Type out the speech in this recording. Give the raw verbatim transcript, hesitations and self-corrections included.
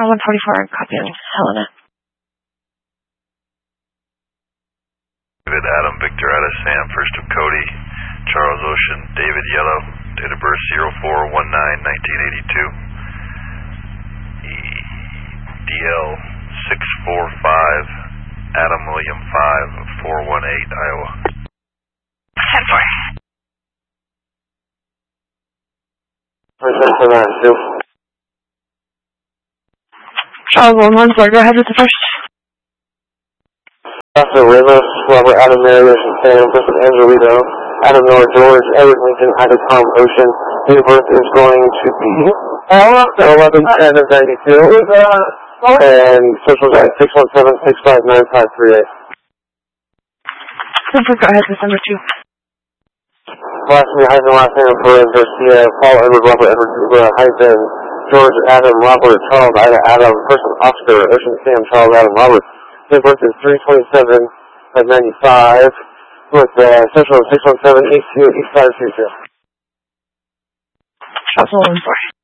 one forty-four, copy Helena. David Adam, Victor Ada Sam, first of Cody, Charles Ocean, David Yellow, date of birth zero four one nine nineteen eighty-two. D L six four five, Adam William five, four one eight, Iowa. ten four. Charles one one, sorry, go ahead with the first. Doctor Ramos, Robert Adam Mary Ocean Sam, Person Angelito, Adam Noah George, Edward Lincoln, Ida Tom Ocean. Date of birth is going to be eleven ten of ninety-two. And social is six one seven six five nine five three eight. ten four, go ahead with number two. Last name, hyphen, last name, Perez, Garcia, Paul Edward, Robert Edward, uh, hyphen, George Adam, Robert, Charles Ida Adam, Person Oscar, Ocean Sam, Charles Adam, Robert. Date of birth is three twenty-seven of ninety-five, with uh, social six one seven eight two eight five two two. Charles one one four.